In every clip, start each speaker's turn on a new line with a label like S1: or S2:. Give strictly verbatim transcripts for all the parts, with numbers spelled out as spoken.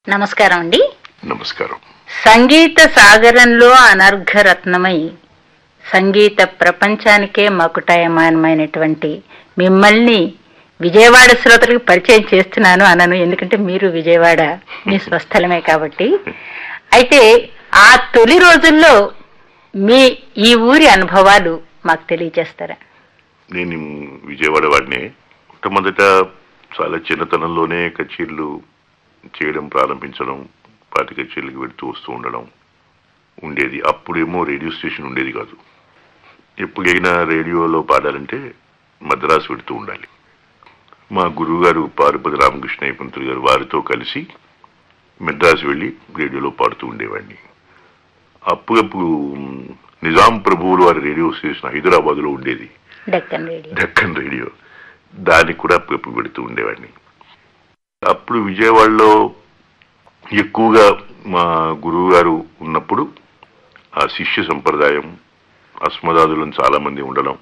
S1: నమస్కారం అండి.
S2: నమస్కారం.
S1: సంగీత సాగరంలో అనర్ఘరత్నమై సంగీత ప్రపంచానికే మకుటాయమానమైనటువంటి మిమ్మల్ని విజయవాడ శ్రోతలకు పరిచయం చేస్తున్నాను అనను, ఎందుకంటే మీరు విజయవాడ మీ స్వస్థలమే కాబట్టి. అయితే ఆ తొలి రోజుల్లో మీ ఈ ఊరి అనుభవాలు మాకు తెలియజేస్తారా?
S2: నేను విజయవాడ వాడినే. మొట్టమొదట చాలా చిన్నతనంలోనే కచేరీలు చేయడం ప్రారంభించడం, పాటి కచేరీలకు వెళుతూ వస్తూ ఉండడం ఉండేది. అప్పుడేమో రేడియో స్టేషన్ ఉండేది కాదు. ఎప్పుడైనా రేడియోలో పాడాలంటే మద్రాసు వెళుతూ ఉండాలి. మా గురువు గారు పారుపతి రామకృష్ణయ్య పంతులు గారు, వారితో కలిసి మద్రాసు వెళ్ళి రేడియోలో పాడుతూ ఉండేవాడిని. అప్పుడప్పుడు నిజాం ప్రభువులు వారి రేడియో స్టేషన్ హైదరాబాద్లో ఉండేది,
S1: డెక్కన్ రేడియో.
S2: డెక్కన్ రేడియో దానికి కూడా అప్పుడప్పుడు పెడుతూ ఉండేవాడిని. అప్పుడు విజయవాడలో ఎక్కువగా మా గురువు గారు ఉన్నప్పుడు ఆ శిష్య సంప్రదాయం, అస్మదాదులను చాలా మంది ఉండడం,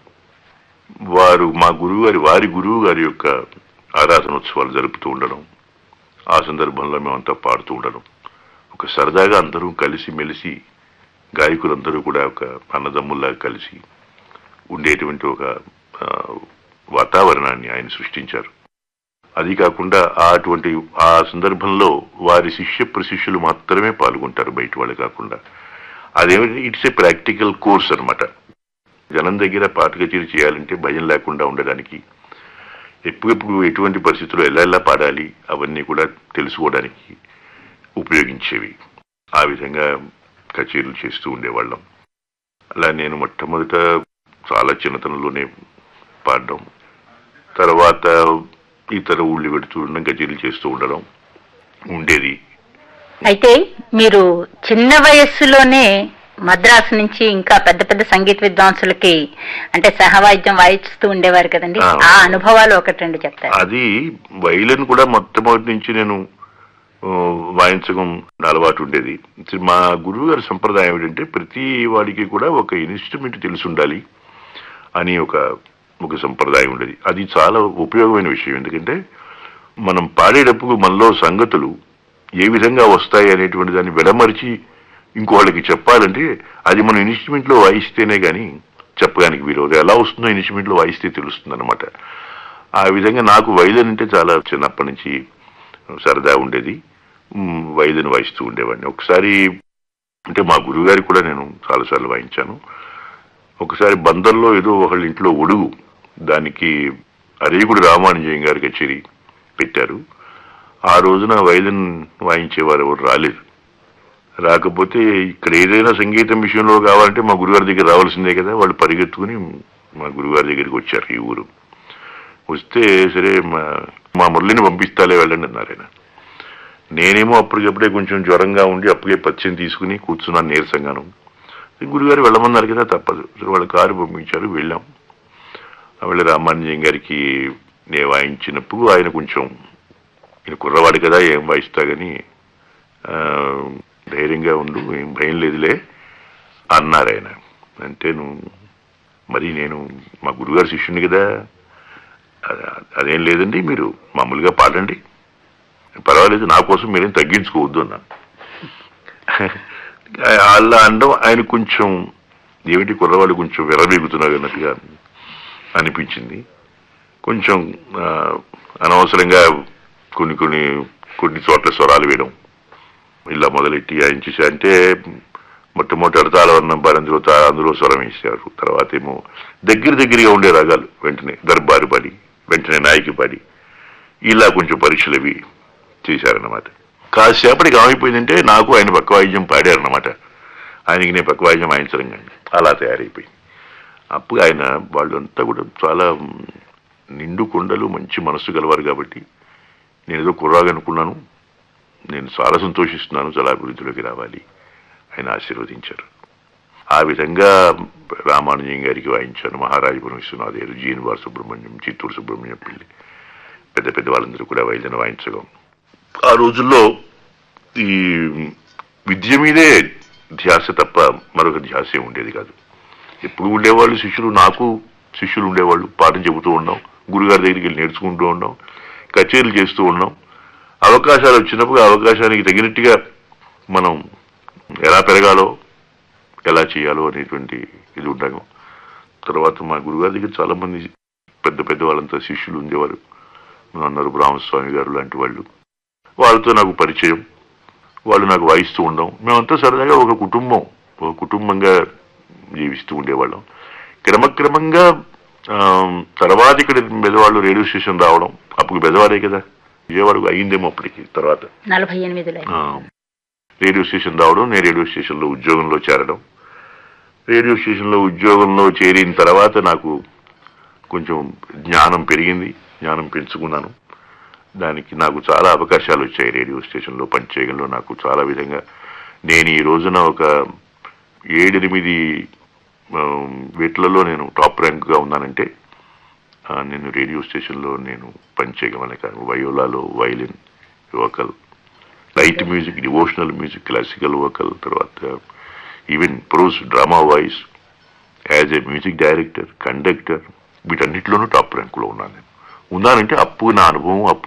S2: వారు మా గురువు గారి వారి గురువు గారి యొక్క ఆరాధనోత్సవాలు జరుపుతూ ఉండడం, ఆ సందర్భంలో మేమంతా పాడుతూ ఉండడం, ఒక సరదాగా అందరూ కలిసి మెలిసి గాయకులందరూ కూడా ఒక అన్నదమ్ముల్లాగా కలిసి ఉండేటువంటి ఒక వాతావరణాన్ని ఆయన సృష్టించారు. అది కాకుండా అటువంటి ఆ సందర్భంలో వారి శిష్య ప్రశిష్యులు మాత్రమే పాల్గొంటారు, బయట వాళ్ళు కాకుండా. అదేమిటి, ఇట్స్ ఏ ప్రాక్టికల్ కోర్స్ అనమాట. జనం దగ్గర పాట కచేరీ చేయాలంటే భయం లేకుండా ఉండడానికి, ఎప్పుడెప్పుడు ఎటువంటి పరిస్థితుల్లో ఎలా ఎలా పాడాలి అవన్నీ కూడా తెలుసుకోవడానికి ఉపయోగించేవి. ఆ విధంగా కచేరీలు చేస్తూ ఉండేవాళ్ళం. అలా నేను మొట్టమొదట చాలా చిన్నతనంలోనే పాడడం, తర్వాత ఇతర ఊళ్ళు పెడుతూ ఉండడం, కచేరీలు చేస్తూ ఉండడం ఉండేది.
S1: అయితే మీరు చిన్న వయస్సులోనే మద్రాసు నుంచి ఇంకా పెద్ద పెద్ద సంగీత విద్వాంసులకి అంటే సహవాయిద్యం వాయిస్తూ ఉండేవారు కదండి, ఆ అనుభవాలు ఒకటి రెండు చెప్తారు?
S2: అది వైలిన్ కూడా మొట్టమొదటి నుంచి నేను వాయించడం అలవాటు ఉండేది. మా గురువు గారి సంప్రదాయం ఏంటంటే ప్రతి వాడికి కూడా ఒక ఇన్స్ట్రుమెంట్ తెలిసి ఉండాలి అని ఒక ఒక సంప్రదాయం ఉండేది. అది చాలా ఉపయోగమైన విషయం. ఎందుకంటే మనం పాడేటప్పుడు మనలో సంగతులు ఏ విధంగా వస్తాయి అనేటువంటి దాన్ని విడమరిచి ఇంకో వాళ్ళకి చెప్పాలంటే అది మనం ఇన్స్ట్రుమెంట్లో వాయిస్తేనే కానీ చెప్పడానికి వీలు. ఎలా వస్తుందో ఇన్స్ట్రుమెంట్లో వాయిస్తే తెలుస్తుంది అనమాట. ఆ విధంగా నాకు వైలిన్ అంటే చాలా చిన్నప్పటి నుంచి సరదా ఉండేది. వైలిన్ వాయిస్తూ ఉండేవాడిని. ఒకసారి అంటే మా గురువు గారికి కూడా నేను చాలాసార్లు వాయించాను. ఒకసారి బందర్లో ఏదో ఒకళ్ళ ఇంట్లో ఒడుగు, దానికి అరేగుడు రామానుజయం గారి కచేరీ పెట్టారు. ఆ రోజున వైలిన్ వాయించేవారు ఎవరు రాలేదు. రాకపోతే ఇక్కడ ఏదైనా సంగీతం విషయంలో కావాలంటే మా గురుగారి దగ్గర రావాల్సిందే కదా. వాళ్ళు పరిగెత్తుకుని మా గురుగారి దగ్గరికి వచ్చారు ఈ ఊరు. వస్తే సరే మా మా మురళిని పంపిస్తాలే వెళ్ళండి అన్నారు ఆయన. నేనేమో అప్పటికప్పుడే కొంచెం జ్వరంగా ఉండి అప్పటికే పచ్చని తీసుకుని కూర్చున్నాను నీరసంగాను. గురుగారు వెళ్ళమన్నారు కదా, తప్పదు. వాళ్ళ కారు పంపించారు, వెళ్ళాం. వెళ్ళి రామానుజయం గారికి నేను వాయించినప్పుడు ఆయన కొంచెం ఈయన కుర్రవాడు కదా ఏం వాయిస్తా కానీ ధైర్యంగా ఉండు, ఏం భయం లేదులే అన్నారు ఆయన. అంటే నువ్వు మరి నేను మా గురుగారు శిష్యుని కదా, అదేం లేదండి మీరు మామూలుగా పాడండి, పర్వాలేదు, నా కోసం మీరేం తగ్గించుకోవద్దు అన్నాను. అలా అనడం ఆయన కొంచెం ఏమిటి కుర్రవాళ్ళు కొంచెం విరవీగుతున్నారు అన్నట్టుగా అనిపించింది. కొంచెం అనవసరంగా కొన్ని కొన్ని కొన్ని చోట్ల స్వరాలు వేయడం ఇలా మొదలెట్టి ఆయన చేసి, అంటే మొట్టమొదటి అడతాలవర్ణం పాడి అందులో అందులో స్వరం వేసారు. తర్వాత ఏమో దగ్గర దగ్గరగా ఉండే రాగాలు వెంటనే దర్బారు పాడి, వెంటనే నాయకి పాడి, ఇలా కొంచెం పరీక్షలు అవి చేశారన్నమాట. కాసేపటికి ఏమైపోయిందంటే నాకు ఆయన పక్క వాయిద్యం పాడారన్నమాట. ఆయనకి నేను పక్క వాయిద్యం వాయించడం కానీ అలా తయారైపోయింది. అప్పుడు ఆయన వాళ్ళంతా కూడా చాలా నిండు కొండలు, మంచి మనస్సు గలవారు కాబట్టి నేను ఏదో కుర్రాగా అనుకున్నాను. నేను చాలా సంతోషిస్తున్నాను, చాలా అభివృద్ధిలోకి రావాలి ఆయన ఆశీర్వదించారు. ఆ విధంగా రామానుజయం గారికి వాయించాను. మహారాజపురం విశ్వనాథ్ గారు, జీనివార సుబ్రహ్మణ్యం, చిత్తూరు సుబ్రహ్మణ్యం పిల్లి, పెద్ద పెద్ద వాళ్ళందరూ కూడా వైద్యం వాయించడం. ఆ రోజుల్లో ఈ విద్య మీదే ధ్యాస తప్ప మరొక ధ్యాస ఉండేది కాదు. ఎప్పుడు ఉండేవాళ్ళు శిష్యులు, నాకు శిష్యులు ఉండేవాళ్ళు. పాఠం చెబుతూ ఉన్నాం, గురుగారి దగ్గరికి వెళ్ళి నేర్చుకుంటూ ఉన్నాం, కచేరీలు చేస్తూ ఉన్నాం. అవకాశాలు వచ్చినప్పుడు ఆ అవకాశానికి తగినట్టుగా మనం ఎలా పెరగాలో ఎలా చేయాలో అనేటువంటి ఇది ఉంటాము. తర్వాత మా గురుగారి దగ్గర చాలా మంది పెద్ద పెద్ద వాళ్ళంతా శిష్యులు ఉండేవారు. అన్నారు రామస్వామి గారు లాంటి వాళ్ళు. వాళ్ళతో నాకు పరిచయం, వాళ్ళు నాకు వాయిస్తూ ఉండడం, మేమంతా సరదాగా ఒక కుటుంబం ఒక కుటుంబంగా జీవిస్తూ ఉండేవాళ్ళం. క్రమక్రమంగా తర్వాత ఇక్కడ బెదవాళ్ళు రేడియో స్టేషన్ రావడం, అప్పుడు బెదవాడే కదా, విజయవాడకు అయ్యిందేమో అప్పటికి. తర్వాత
S1: నలభై ఎనిమిదిలో
S2: రేడియో స్టేషన్ రావడం, నేను రేడియో స్టేషన్లో ఉద్యోగంలో చేరడం. రేడియో స్టేషన్లో ఉద్యోగంలో చేరిన తర్వాత నాకు కొంచెం జ్ఞానం పెరిగింది, జ్ఞానం పెంచుకున్నాను. దానికి నాకు చాలా అవకాశాలు వచ్చాయి. రేడియో స్టేషన్లో పనిచేయడంలో నాకు చాలా విధంగా నేను ఈ రోజున ఒక ఏడెనిమిది వీటిలలో నేను టాప్ ర్యాంక్గా ఉన్నానంటే నేను రేడియో స్టేషన్లో నేను పనిచేయగలనే కాదు. వయోలాలో violin, vocal, light music, devotional music, classical vocal, తర్వాత even pros drama voice, as a music director, conductor, వీటన్నిటిలోనూ top ర్యాంకులో ఉన్నాను. నేను ఉన్నానంటే అప్పు నా అనుభవం, అప్పు